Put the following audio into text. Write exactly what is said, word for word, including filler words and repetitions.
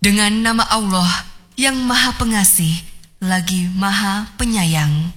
Dengan nama Allah yang Maha Pengasih lagi Maha Penyayang.